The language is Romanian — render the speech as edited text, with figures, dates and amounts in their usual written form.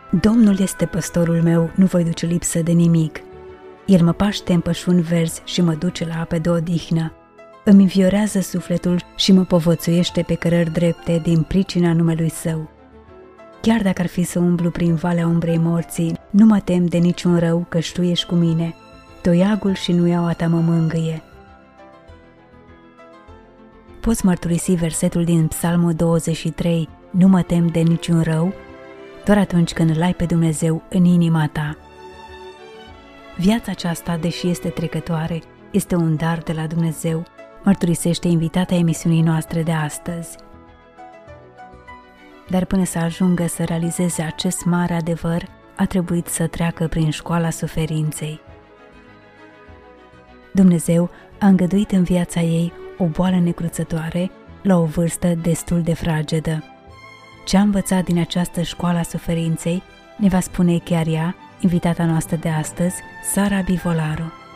Domnul este păstorul meu, nu voi duce lipsă de nimic. El mă paște în pășuni verzi și mă duce la ape de odihnă. Îmi înviorează sufletul și mă povățuiește pe cărări drepte din pricina numelui Său. Chiar dacă ar fi să umblu prin valea umbrei morții, nu mă tem de niciun rău, căci Tu ești cu mine. Toiagul și nuiaua Ta mă mângâie. Poți mărturisi versetul din Psalmul 23, nu mă tem de niciun rău, doar atunci când îl ai pe Dumnezeu în inima ta. Viața aceasta, deși este trecătoare, este un dar de la Dumnezeu, mărturisește invitata emisiunii noastre de astăzi. Dar până să ajungă să realizeze acest mare adevăr, a trebuit să treacă prin școala suferinței. Dumnezeu a îngăduit în viața ei o boală necruțătoare la o vârstă destul de fragedă. Ce a învățat din această școală a suferinței ne va spune chiar ea, invitata noastră de astăzi, Sara Bivolaru.